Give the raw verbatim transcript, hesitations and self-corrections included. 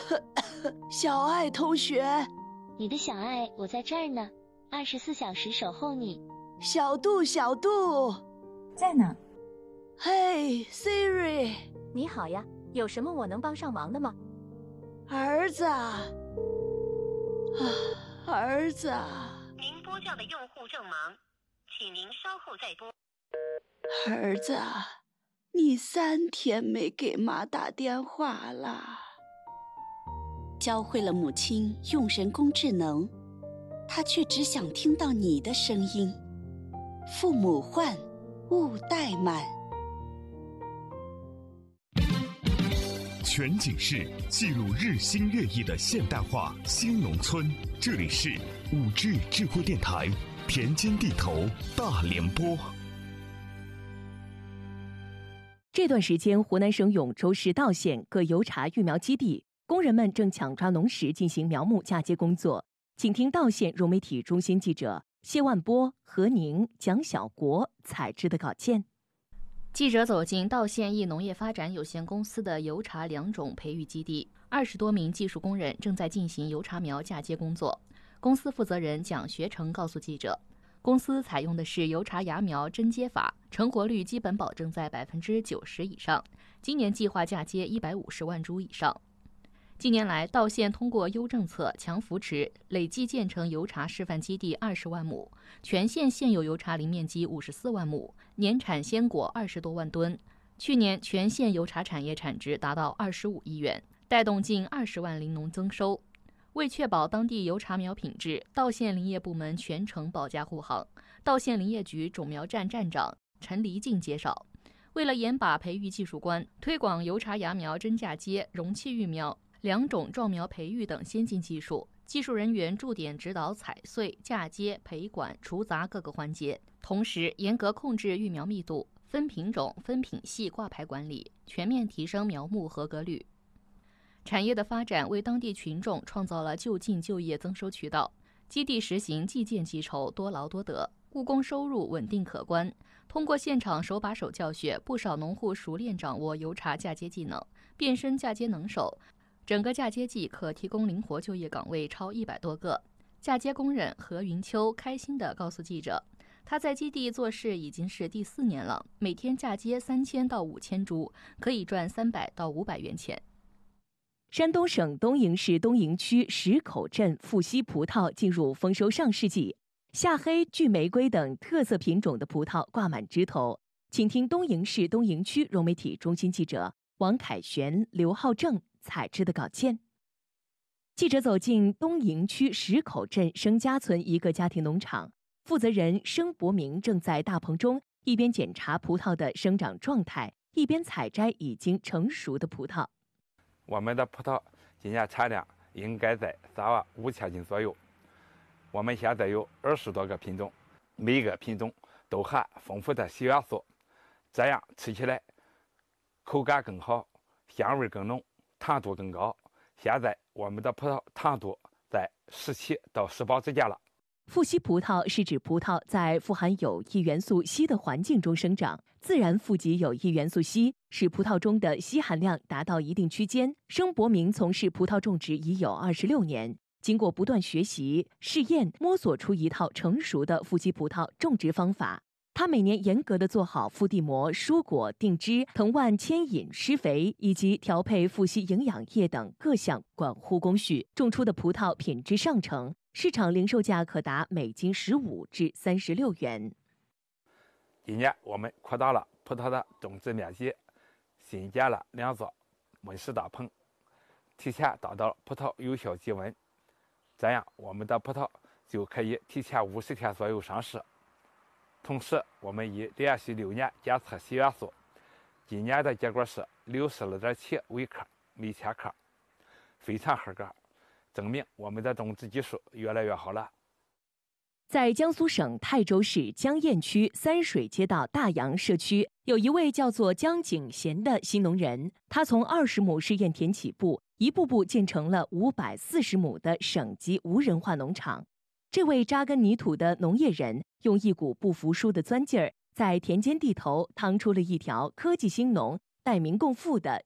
小爱同学， 你的小爱，我在这儿呢，二十四小时守候你。 小杜，小杜， 在呢。 嘿 ，Siri， 你好呀，有什么我能帮上忙的吗？ 儿子啊，儿子啊， 您拨叫的用户正忙，请您稍后再拨。 儿子啊，你三天没给妈打电话了。 教会了母亲用人工智能，她却只想听到你的声音。父母唤，勿怠慢。 全景式记录日新月异的现代化新农村，这里是五 G 智慧电台田间地头大联播。 这段时间，湖南省永州市道县各油茶育苗基地，工人们正抢抓农时进行苗木嫁接工作。请听道县融媒体中心记者谢万波、何宁、蒋小国采制的稿件。 记者走进道县一农业发展有限公司的油茶两种培育基地，二十多名技术工人正在进行油茶苗嫁接工作。公司负责人蒋学成告诉记者，公司采用的是油茶芽苗针接法，成活率基本保证在百分之九十以上。今年计划嫁接一百五十万株以上。近年来，道县通过优政策、强扶持，累计建成油茶示范基地二十万亩，全县现有油茶林面积五十四万亩，年产鲜果二十多万吨。去年全县油茶产业产值达到二十五亿元，带动近二十万林农增收。为确保当地油茶苗品质，道县林业部门全程保驾护航。道县林业局种苗站站长陈黎静介绍，为了严把培育技术关，推广油茶芽苗真嫁接、容器育苗、两种壮苗培育等先进技术，技术人员驻点指导采穗、嫁接、培管、除杂各个环节，同时严格控制育苗密度，分品种、分品系挂牌管理，全面提升苗木合格率。产业的发展为当地群众创造了就近就业增收渠道，基地实行既建即筹、多劳多得，务工收入稳定可观。通过现场手把手教学，不少农户熟练掌握油茶嫁接技能，变身嫁接能手。整个嫁接季可提供灵活就业岗位超一百多个。嫁接工人何云秋开心地告诉记者，他在基地做事已经是第四年了，每天嫁接三千到五千株，可以赚三百到五百元钱。 山东省东营市东营区石口镇富硒葡萄进入丰收上市季，夏黑、巨玫瑰等特色品种的葡萄挂满枝头。请听东营市东营区融媒体中心记者王凯旋、刘浩正采制的稿件。记者走进东营区石口镇生家村一个家庭农场，负责人申伯明正在大棚中一边检查葡萄的生长状态，一边采摘已经成熟的葡萄。 我们的葡萄今年产量应该在三万五千斤左右。我们现在有二十多个品种，每个品种都含丰富的硒元素，这样吃起来口感更好，香味更浓，糖度更高。现在我们的葡萄糖度在十七到十八之间了。 富硒葡萄是指葡萄在富含有益元素硒的环境中生长，自然富集有益元素硒，使葡萄中的硒含量达到一定区间。申伯明从事葡萄种植已有二十六年，经过不断学习、试验，摸索出一套成熟的富硒葡萄种植方法。他每年严格地做好覆地膜、疏果、定枝、藤蔓牵引、施肥以及调配富硒营养液等各项管护工序，种出的葡萄品质上乘，市场零售价可达每斤十五至三十六元。 今年我们扩大了葡萄的种植面积，新建了两座温室大棚，提前达到葡萄有效基温，这样我们的葡萄就可以提前五十天左右上市。同时，我们已连续六年检测硒元素，今年的结果是六十二点七微克每千克，非常合格，证明我们的种植技术越来越好了。 在江苏省泰州市江堰区三水街道大杨社区，有一位叫做江景贤的新农人，他从二十亩试验田起步，一步步建成了五百四十亩的省级无人化农场。这位扎根泥土的农业人，用一股不服输的钻劲儿，在田间地头趟出了一条科技兴农、代民共富的